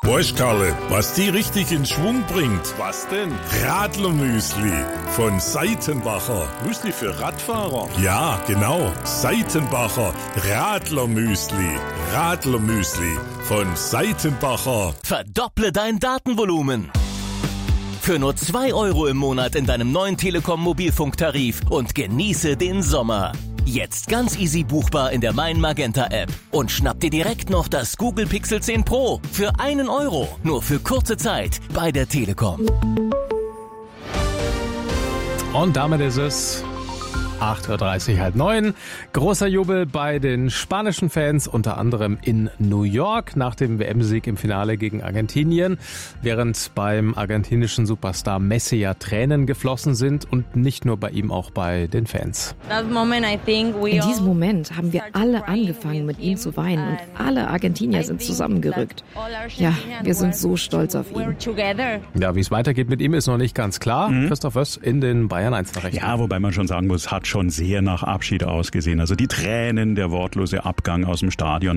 Weißt Karle, was die richtig in Schwung bringt? Was denn? Radlermüsli von Seitenbacher. Müsli für Radfahrer? Ja, genau. Seitenbacher Radlermüsli. Radlermüsli von Seitenbacher. Verdopple dein Datenvolumen. Für nur 2 € im Monat in deinem neuen Telekom-Mobilfunktarif und genieße den Sommer. Jetzt ganz easy buchbar in der Mein Magenta App und schnapp dir direkt noch das Google Pixel 10 Pro für 1 €, nur für kurze Zeit bei der Telekom. Und damit ist es 8:30 Uhr, 8:30. Großer Jubel bei den spanischen Fans, unter anderem in New York nach dem WM-Sieg im Finale gegen Argentinien, während beim argentinischen Superstar Messi ja Tränen geflossen sind und nicht nur bei ihm, auch bei den Fans. In diesem Moment haben wir alle angefangen, mit ihm zu weinen und alle Argentinier sind zusammengerückt. Ja, wir sind so stolz auf ihn. Ja, wie es weitergeht mit ihm, ist noch nicht ganz klar. Christoph Wöss in den Bayern 1 Nachrichten. Ja, wobei man schon sagen muss, hat schon sehr nach Abschied ausgesehen. Also die Tränen, der wortlose Abgang aus dem Stadion.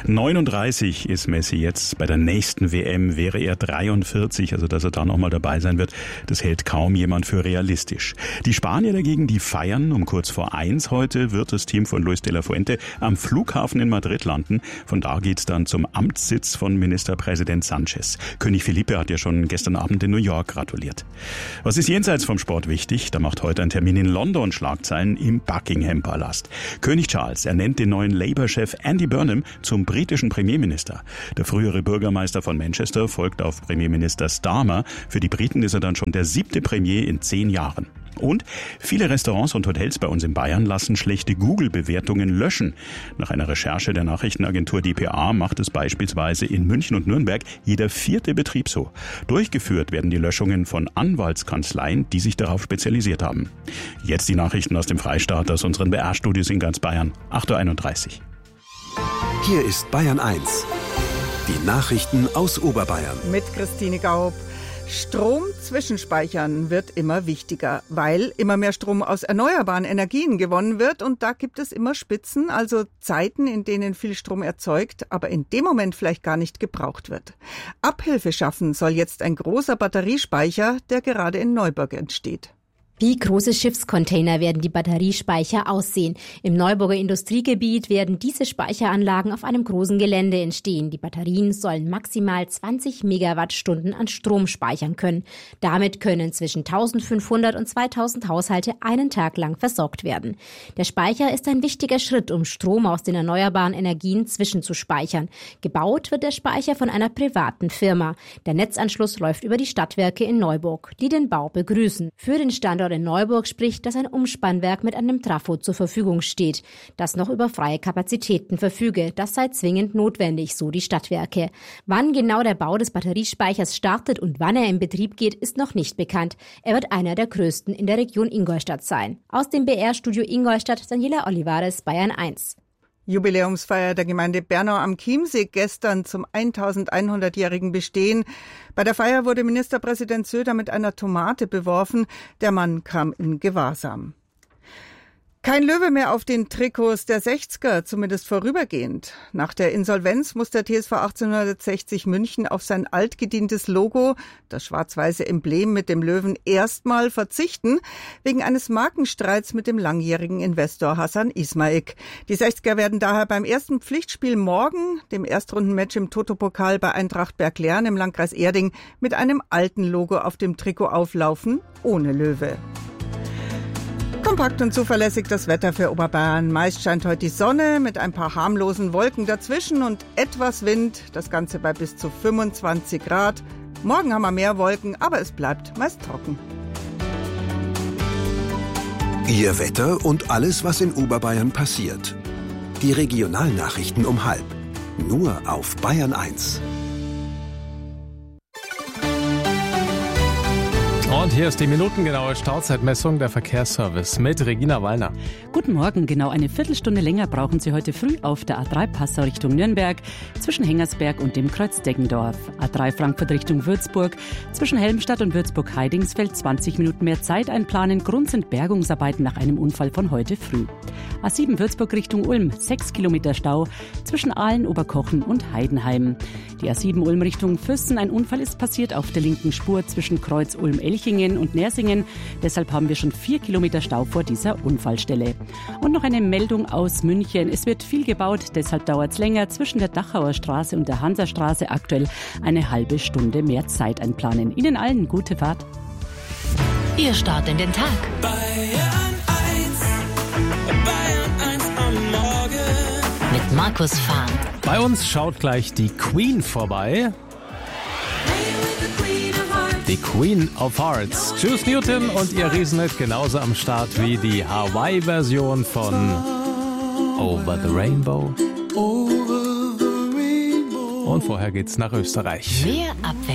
39 ist Messi jetzt. Bei der nächsten WM wäre er 43. Also dass er da nochmal dabei sein wird, das hält kaum jemand für realistisch. Die Spanier dagegen, die feiern. Um kurz vor 1 heute wird das Team von Luis de la Fuente am Flughafen in Madrid landen. Von da geht's dann zum Amtssitz von Ministerpräsident Sánchez. König Felipe hat ja schon gestern Abend in New York gratuliert. Was ist jenseits vom Sport wichtig? Da macht heute ein Termin in London Schlagzeilen im Buckingham-Palast. König Charles ernennt den neuen Labour-Chef Andy Burnham zum britischen Premierminister. Der frühere Bürgermeister von Manchester folgt auf Premierminister Starmer. Für die Briten ist er dann schon der 7. Premier in 10 Jahren. Und viele Restaurants und Hotels bei uns in Bayern lassen schlechte Google-Bewertungen löschen. Nach einer Recherche der Nachrichtenagentur dpa macht es beispielsweise in München und Nürnberg jeder 4. Betrieb so. Durchgeführt werden die Löschungen von Anwaltskanzleien, die sich darauf spezialisiert haben. Jetzt die Nachrichten aus dem Freistaat, aus unseren BR-Studios in ganz Bayern. 8:31 Uhr. Hier ist Bayern 1. Die Nachrichten aus Oberbayern. Mit Christine Gaub. Strom zwischenspeichern wird immer wichtiger, weil immer mehr Strom aus erneuerbaren Energien gewonnen wird und da gibt es immer Spitzen, also Zeiten, in denen viel Strom erzeugt, aber in dem Moment vielleicht gar nicht gebraucht wird. Abhilfe schaffen soll jetzt ein großer Batteriespeicher, der gerade in Neuburg entsteht. Wie große Schiffscontainer werden die Batteriespeicher aussehen. Im Neuburger Industriegebiet werden diese Speicheranlagen auf einem großen Gelände entstehen. Die Batterien sollen maximal 20 Megawattstunden an Strom speichern können. Damit können zwischen 1500 und 2000 Haushalte einen Tag lang versorgt werden. Der Speicher ist ein wichtiger Schritt, um Strom aus den erneuerbaren Energien zwischenzuspeichern. Gebaut wird der Speicher von einer privaten Firma. Der Netzanschluss läuft über die Stadtwerke in Neuburg, die den Bau begrüßen. Für den Standort in Neuburg spricht, dass ein Umspannwerk mit einem Trafo zur Verfügung steht, das noch über freie Kapazitäten verfüge. Das sei zwingend notwendig, so die Stadtwerke. Wann genau der Bau des Batteriespeichers startet und wann er in Betrieb geht, ist noch nicht bekannt. Er wird einer der größten in der Region Ingolstadt sein. Aus dem BR-Studio Ingolstadt, Daniela Olivares, Bayern 1. Jubiläumsfeier der Gemeinde Bernau am Chiemsee gestern zum 1100-jährigen Bestehen. Bei der Feier wurde Ministerpräsident Söder mit einer Tomate beworfen. Der Mann kam in Gewahrsam. Kein Löwe mehr auf den Trikots der 60er, zumindest vorübergehend. Nach der Insolvenz muss der TSV 1860 München auf sein altgedientes Logo, das schwarz-weiße Emblem mit dem Löwen, erstmal verzichten, wegen eines Markenstreits mit dem langjährigen Investor Hassan Ismaik. Die 60er werden daher beim ersten Pflichtspiel morgen, dem Erstrundenmatch im Toto-Pokal bei Eintracht Berglernen im Landkreis Erding, mit einem alten Logo auf dem Trikot auflaufen, ohne Löwe. Kompakt und zuverlässig das Wetter für Oberbayern. Meist scheint heute die Sonne mit ein paar harmlosen Wolken dazwischen und etwas Wind. Das Ganze bei bis zu 25 Grad. Morgen haben wir mehr Wolken, aber es bleibt meist trocken. Ihr Wetter und alles, was in Oberbayern passiert. Die Regionalnachrichten um 12:30. Nur auf Bayern 1. Und hier ist die minutengenaue Stauzeitmessung der Verkehrsservice mit Regina Wallner. Guten Morgen, genau eine Viertelstunde länger brauchen Sie heute früh auf der A3 Passau Richtung Nürnberg, zwischen Hengersberg und dem Kreuz Deggendorf. A3 Frankfurt Richtung Würzburg, zwischen Helmstadt und Würzburg-Heidingsfeld 20 Minuten mehr Zeit einplanen. Grund sind Bergungsarbeiten nach einem Unfall von heute früh. A7 Würzburg Richtung Ulm, 6 Kilometer Stau zwischen Aalen, Oberkochen und Heidenheim. Die A7 Ulm Richtung Füssen. Ein Unfall ist passiert auf der linken Spur zwischen Kreuz Ulm-Elchingen und Nersingen. Deshalb haben wir schon 4 Kilometer Stau vor dieser Unfallstelle. Und noch eine Meldung aus München. Es wird viel gebaut, deshalb dauert es länger. Zwischen der Dachauer Straße und der Hansastraße aktuell eine halbe Stunde mehr Zeit einplanen. Ihnen allen gute Fahrt. Ihr Start in den Tag. Bayern 1 am Morgen. Mit Markus Fahn. Bei uns schaut gleich die Queen vorbei. Die Queen of Hearts. Juice Newton und ihr Riesenhit genauso am Start wie die Hawaii-Version von Over the Rainbow. Und vorher geht's nach Österreich. Mehr Abwechslung.